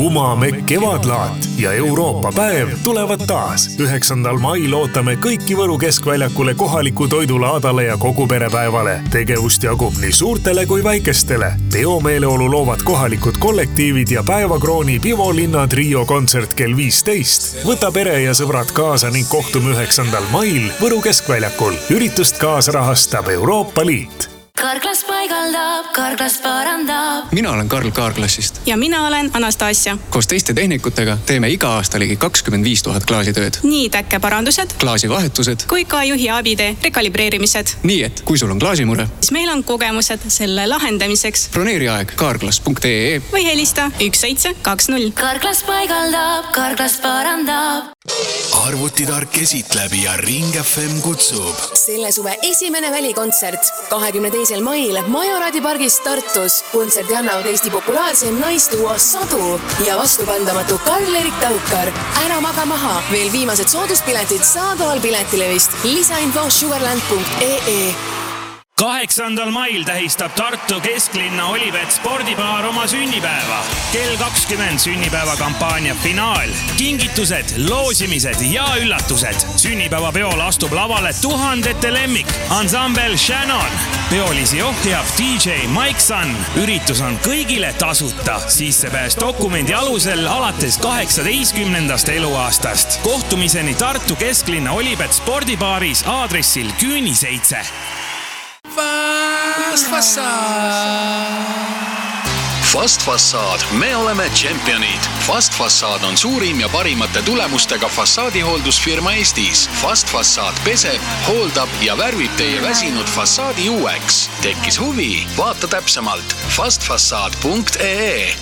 Umame kevadlaat ja Euroopa päev tulevad taas. 9. mail ootame kõiki Võru keskväljakule kohaliku toidulaadale ja kogu perepäevale. Tegevust jagub nii suurtele kui väikestele. Peomeeleolu loovad kohalikud kollektiivid ja päevakrooni Pivolinna trio kontsert kell 15. Võta pere ja sõbrad kaasa ning kohtume 9. mail Võru keskväljakul. Üritust kaasrahastab Euroopa Liit. Karklas paigaldab, Karklas parandab. Mina olen Karl Kaarklassist. Ja mina olen Anastasia. Koos teiste tehnikutega teeme iga aasta ligi 25 000 klaasitööd. Nii täkkeparandused, klaasivahetused kui ka juhi abide rekalibreerimised. Nii et, kui sul on klaasimure, siis meil on kogemused selle lahendamiseks. Broneeri aeg kaarklas.ee või helista 1720. Karklas paigaldab, Karklas parandab. Arvutitark esitleb ja Ring FM kutsub. Selle suve esimene välikontsert 22. mail Majoradi pargis Tartus. Kontserdi annavad Eesti populaarsem naistuo Sadu ja vastupandamatu Karl-Erik Taukar. Ära maga maha. Veel viimased sooduspiletid saadaval piletilevist. Lisainfo sugarland.ee. 8. mail tähistab Tartu kesklinna Olibet spordibaar oma sünnipäeva. Kell 20 sünnipäevakampaania finaal. Kingitused, loosimised ja üllatused. Sünnipäevapeol astub lavale tuhandete lemmik. Ansambel Shannon. Peolisi ohjab DJ Mike Sun. Üritus on kõigile tasuta. Sissepääs dokumendi alusel alates 18. eluaastast. Kohtumiseni Tartu kesklinna Olibet spordibaaris aadressil Küüni 7. Fast Fassaad, me oleme tšempionid. Fast Fassaad on suurim ja parimate tulemustega fassaadihooldusfirma Eestis. Fast Fassaad peseb, hooldab ja värvib teie väsinud fassaadi uueks. Tekkis huvi? Vaata täpsemalt fastfassaad.ee.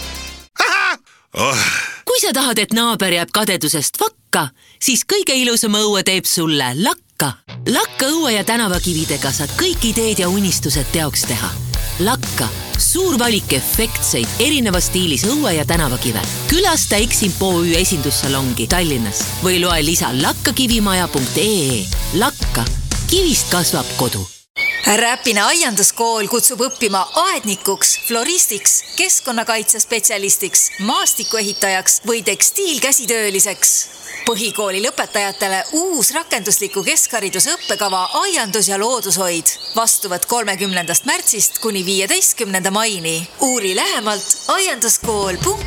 Kui sa tahad, et naaber jääb kadedusest vakka, siis kõige ilusama õue teeb sulle Lakka. Lakka õue ja tänavakividega saad kõik ideed ja unistused teoks teha. Lakka, suur valik efektseid, erineva stiilis õue ja tänavakive. Külasta Eximpo OÜ esindussalongi Tallinnas või loe lisa lakkakivimaja.ee. Lakka, kivist kasvab kodu. Räpina aianduskool kutsub õppima aednikuks, floristiks, keskkonnakaitsespetsialistiks, maastikuehitajaks või tekstiilkäsitööliseks. Põhikooli lõpetajatele uus rakendusliku keskhariduse õppekava aiandus ja loodushoid. Vastuvõtt 30. märtsist kuni 15. maini. Uuri lähemalt aianduskool.ee.